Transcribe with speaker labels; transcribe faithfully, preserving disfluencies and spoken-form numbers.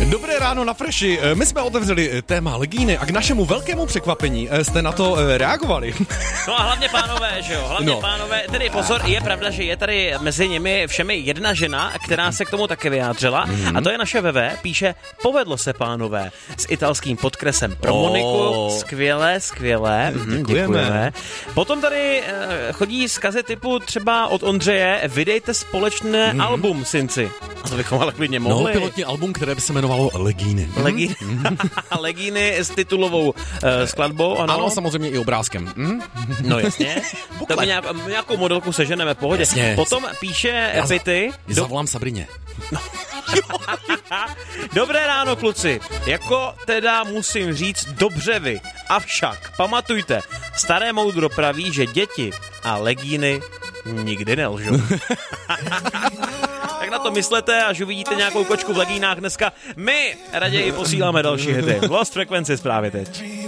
Speaker 1: Dobré ráno na Freši. My jsme otevřeli téma legíny a k našemu velkému překvapení jste na to reagovali.
Speaker 2: No a hlavně pánové, že jo? Hlavně
Speaker 1: no.
Speaker 2: pánové. Tedy pozor, je pravda, že je tady mezi nimi všemi jedna žena, která se k tomu také vyjádřila. Mm-hmm. A to je naše Veve. Píše, povedlo se pánové s italským podkresem pro
Speaker 1: Oh.
Speaker 2: Moniku. Skvělé, skvělé. Mm,
Speaker 1: Děkujeme.
Speaker 2: děkujeme. Potom tady eh, chodí zkazy typu třeba od Ondřeje, vydejte společné mm. album, synci. A to bychom ale klidně
Speaker 1: No,
Speaker 2: mohli.
Speaker 1: pilotní album, které by se jmenovalo Legíny.
Speaker 2: Legíny. Legíny s titulovou uh, skladbou, ano.
Speaker 1: Ano, samozřejmě i obrázkem. Hm?
Speaker 2: No jasně. To my nějak, nějakou modelku seženeme v pohodě.
Speaker 1: Jasně.
Speaker 2: Potom píše
Speaker 1: Já
Speaker 2: Pity.
Speaker 1: Do... Zavolám Sabrině.
Speaker 2: Dobré ráno, kluci. Jako teda musím říct dobře vy. Avšak pamatujte, staré moudro praví, že děti a legíny nikdy nelžou. Tak na to myslete, až uvidíte nějakou kočku v legínách dneska. My raději posíláme další hity. Lost Frequencies právě teď.